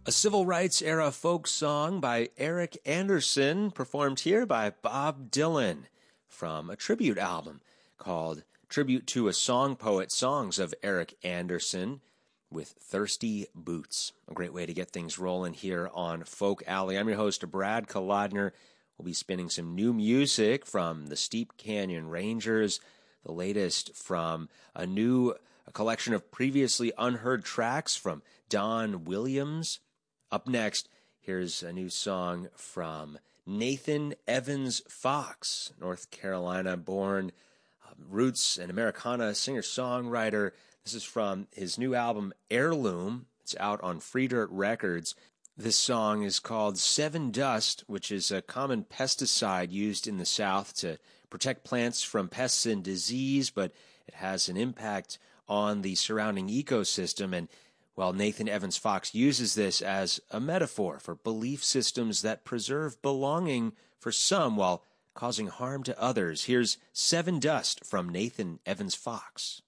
A civil rights era folk song by Eric Anderson, performed here by Bob Dylan from a tribute album called Tribute to a Song Poet, Songs of Eric Anderson with Thirsty Boots. A great way to get things rolling here on Folk Alley. I'm your host, Brad Kolodner. We'll be spinning some new music from the Steep Canyon Rangers, the latest from a collection of previously unheard tracks from Don Williams. Up next, here's a new song from Nathan Evans Fox, North Carolina-born, roots and Americana singer-songwriter. This is from his new album, Heirloom. It's out on Free Dirt Records. This song is called Sevin-Dust, which is a common pesticide used in the South to protect plants from pests and disease, but it has an impact on the surrounding ecosystem. And well, Nathan Evans Fox uses this as a metaphor for belief systems that preserve belonging for some while causing harm to others. Here's Sevin-Dust from Nathan Evans Fox.